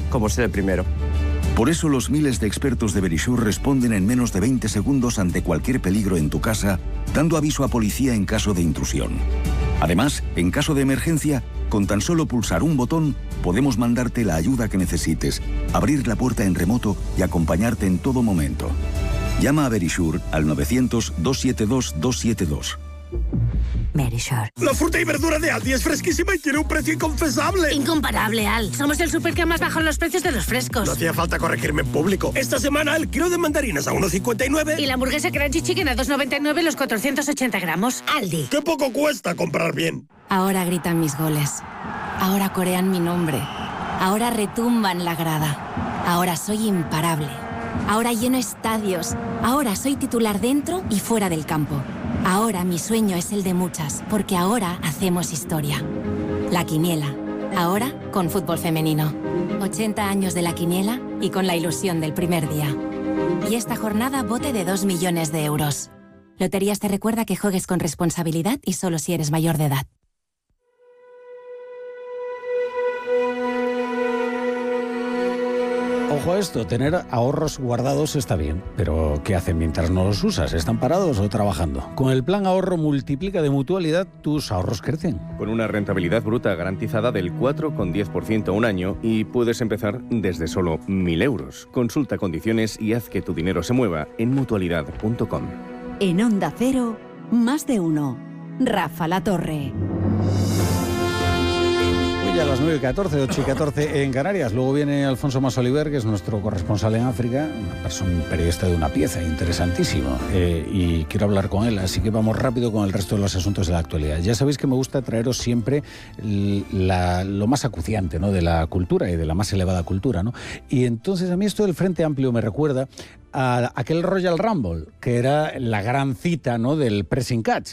como ser el primero. Por eso los miles de expertos de Verisure responden en menos de 20 segundos ante cualquier peligro en tu casa, dando aviso a policía en caso de intrusión. Además, en caso de emergencia, con tan solo pulsar un botón, podemos mandarte la ayuda que necesites, abrir la puerta en remoto y acompañarte en todo momento. Llama a Verisure al 900-272-272. Verisure. La fruta y verdura de Aldi es fresquísima y tiene un precio inconfesable. Incomparable, Al. Somos el súper que más bajan los precios de los frescos. No hacía falta corregirme en público. Esta semana el kilo de mandarinas a 1,59. Y la hamburguesa Crunchy Chicken a 2,99 los 480 gramos. Aldi. ¡Qué poco cuesta comprar bien! Ahora gritan mis goles. Ahora corean mi nombre. Ahora retumban la grada. Ahora soy imparable. Ahora lleno estadios. Ahora soy titular dentro y fuera del campo. Ahora mi sueño es el de muchas, porque ahora hacemos historia. La Quiniela. Ahora con fútbol femenino. 80 años de La Quiniela y con la ilusión del primer día. Y esta jornada bote de 2 millones de euros. Loterías te recuerda que juegues con responsabilidad y solo si eres mayor de edad. Ojo a esto, tener ahorros guardados está bien, pero ¿qué hacen mientras no los usas? ¿Están parados o trabajando? Con el plan ahorro multiplica de Mutualidad, tus ahorros crecen. Con una rentabilidad bruta garantizada del 4,10% a un año y puedes empezar desde solo 1.000 euros. Consulta condiciones y haz que tu dinero se mueva en mutualidad.com. En Onda Cero, más de uno. Rafa La Torre. Hoy a las 9:14, 8:14 en Canarias. Luego viene Alfonso Masoliver, que es nuestro corresponsal en África, un periodista de una pieza, interesantísimo. Y quiero hablar con él, así que vamos rápido con el resto de los asuntos de la actualidad. Ya sabéis que me gusta traeros siempre lo más acuciante, ¿no?, de la cultura y de la más elevada cultura, ¿no? Y entonces a mí esto del Frente Amplio me recuerda a aquel Royal Rumble, que era la gran cita, ¿no?, del pressing catch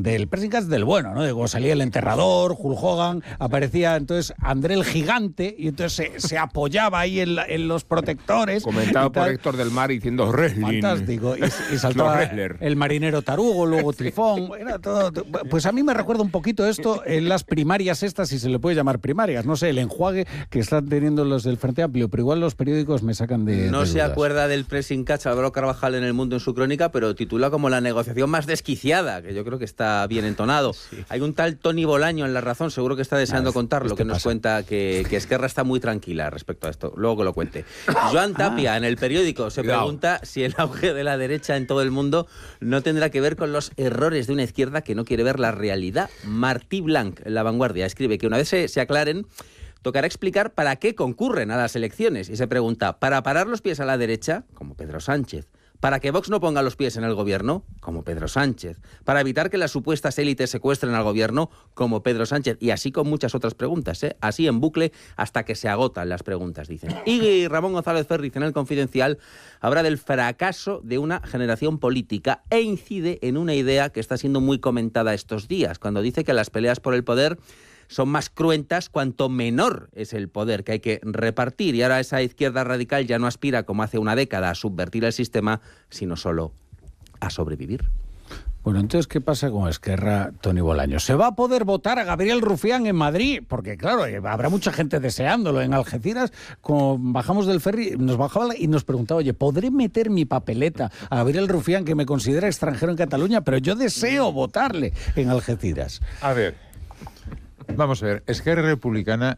del bueno, ¿no?, de cuando salía el enterrador, Hulk Hogan, aparecía entonces André el Gigante, y entonces se apoyaba ahí en los protectores. Comentado por Héctor del Mar diciendo wrestling. Fantástico. Y saltaba el marinero Tarugo, luego Trifón. Era todo. Pues a mí me recuerda un poquito esto en las primarias estas, si se le puede llamar primarias. No sé, el enjuague que están teniendo los del Frente Amplio, pero igual los periódicos me sacan de No se dudas. acuerda del pressing catch Álvaro Carvajal en El Mundo en su crónica, pero titula como la negociación más desquiciada, que yo creo que está bien entonado. Sí. Hay un tal Toni Bolaño en La Razón, seguro que está deseando contarlo, que nos cuenta que Esquerra está muy tranquila respecto a esto. Luego que lo cuente. Joan Tapia, en El Periódico, se pregunta si el auge de la derecha en todo el mundo no tendrá que ver con los errores de una izquierda que no quiere ver la realidad. Martí Blanc, en La Vanguardia, escribe que una vez se aclaren, tocará explicar para qué concurren a las elecciones. Y se pregunta, ¿para parar los pies a la derecha? Como Pedro Sánchez. ¿Para que Vox no ponga los pies en el gobierno? Como Pedro Sánchez. ¿Para evitar que las supuestas élites secuestren al gobierno? Como Pedro Sánchez. Y así con muchas otras preguntas, ¿eh? Así en bucle hasta que se agotan las preguntas, dicen. Y Ramón González Ferriz, en El Confidencial, habla del fracaso de una generación política e incide en una idea que está siendo muy comentada estos días, cuando dice que las peleas por el poder son más cruentas cuanto menor es el poder que hay que repartir. Y ahora esa izquierda radical ya no aspira, como hace una década, a subvertir el sistema, sino solo a sobrevivir. Bueno, entonces, ¿qué pasa con Esquerra, Toni Bolaño? ¿Se va a poder votar a Gabriel Rufián en Madrid? Porque, claro, habrá mucha gente deseándolo. En Algeciras, como bajamos del ferry, nos bajaba y nos preguntaba, oye, ¿podré meter mi papeleta a Gabriel Rufián, que me considera extranjero en Cataluña? Pero yo deseo votarle en Algeciras. A ver, vamos a ver, Esquerra Republicana,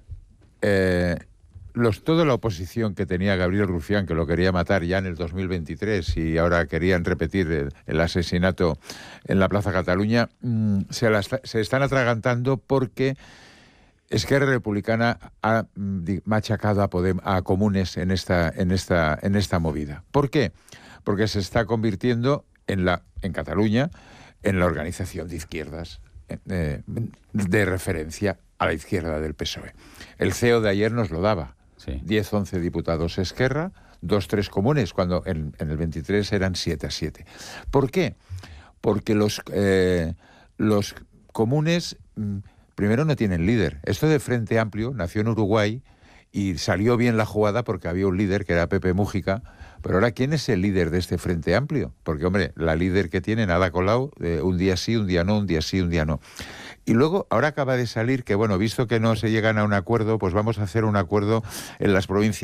toda la oposición que tenía Gabriel Rufián, que lo quería matar ya en el 2023 y ahora querían repetir el asesinato en la Plaza Cataluña, se están atragantando porque Esquerra Republicana ha machacado a Comunes en esta movida. ¿Por qué? Porque se está convirtiendo en Cataluña en la organización de izquierdas de referencia a la izquierda del PSOE. El CEO de ayer nos lo daba. Sí. 10-11 diputados Esquerra, 2-3 Comunes, cuando en el 23 eran 7-7. ¿Por qué? Porque los Comunes primero no tienen líder. Esto de Frente Amplio nació en Uruguay y salió bien la jugada porque había un líder que era Pepe Mújica. Pero ahora, ¿quién es el líder de este Frente Amplio? Porque, hombre, la líder que tienen, Ada Colau, un día sí, un día no, un día sí, un día no. Y luego, ahora acaba de salir que, bueno, visto que no se llegan a un acuerdo, pues vamos a hacer un acuerdo en las provincias